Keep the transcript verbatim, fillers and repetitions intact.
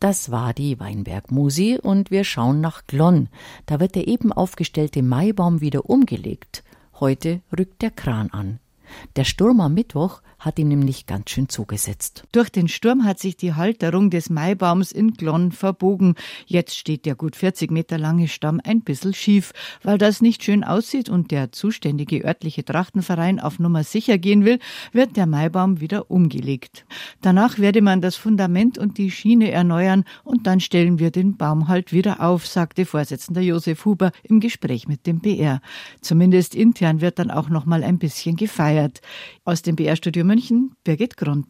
Das war die Weinberg-Musi und wir schauen nach Glonn. Da wird der eben aufgestellte Maibaum wieder umgelegt. Heute rückt der Kran an. Der Sturm am Mittwoch hat ihm nämlich ganz schön zugesetzt. Durch den Sturm hat sich die Halterung des Maibaums in Glonn verbogen. Jetzt steht der gut vierzig Meter lange Stamm ein bisschen schief. Weil das nicht schön aussieht und der zuständige örtliche Trachtenverein auf Nummer sicher gehen will, wird der Maibaum wieder umgelegt. Danach werde man das Fundament und die Schiene erneuern und dann stellen wir den Baum halt wieder auf, sagte Vorsitzender Josef Huber im Gespräch mit dem B R. Zumindest intern wird dann auch noch mal ein bisschen gefeiert. Aus dem B R-Studio München, Birgit Grund.